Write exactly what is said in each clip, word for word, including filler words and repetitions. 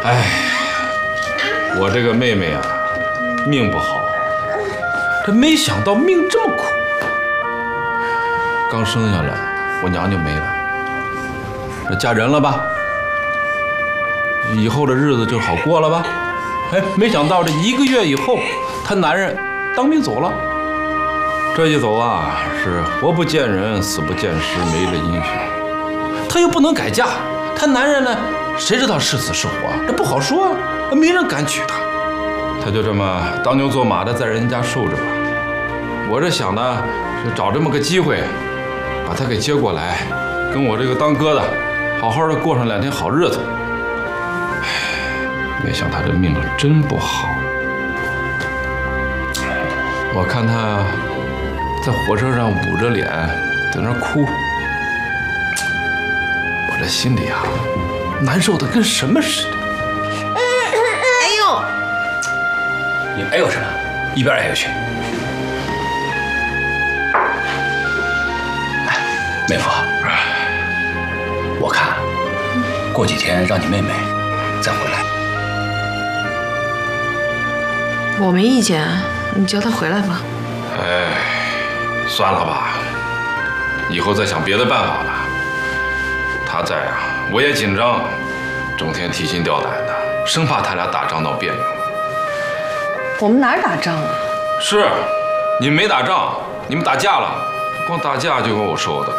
哎，我这个妹妹啊，命不好，这没想到命这么苦。刚生下来，我娘就没了。这嫁人了吧？以后的日子就好过了吧？哎，没想到这一个月以后，她男人当兵走了。这一走啊，是活不见人，死不见尸，没了音讯。她又不能改嫁，她男人呢，谁知道是死是活？这不好说啊，没人敢娶她。她就这么当牛做马的在人家受着吧。我这想呢，就找这么个机会，把她给接过来，跟我这个当哥的，好好的过上两天好日子。没想到他这命可真不好。我看他在火车上捂着脸在那哭，我这心里啊难受的跟什么似的。 哎呦， 你哎呦什么？一边哎呦去！哎，妹夫，我看过几天让你妹妹再回来。 我没意见，你叫他回来吧。 哎，算了吧，以后再想别的办法了。他在啊，我也紧张，整天提心吊胆的，生怕他俩打仗闹别扭。 我们哪儿打仗啊？ 是，你们没打仗，你们打架了，光打架就够我受的。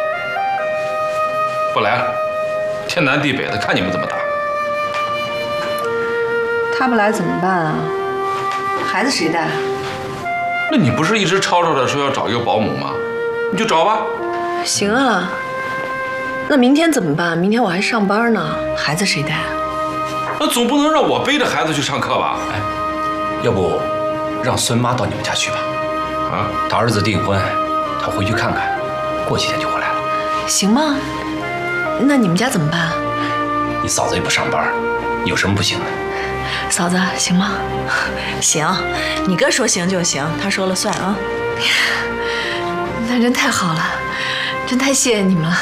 不来了，天南地北的，看你们怎么打。 他不来怎么办啊？孩子谁带？ 那你不是一直吵吵着说要找一个保姆吗？你就找吧。 行啊。那明天怎么办？明天我还上班呢，孩子谁带？ 那总不能让我背着孩子去上课吧？ 哎，要不让孙妈到你们家去吧？ 啊， 她儿子订婚，她回去看看，过几天就回来了。 行吗？那你们家怎么办？ 你嫂子也不上班，有什么不行的？ 嫂子，行吗？ 行，你哥说行就行，他说了算啊。 那真太好了，真太谢谢你们了。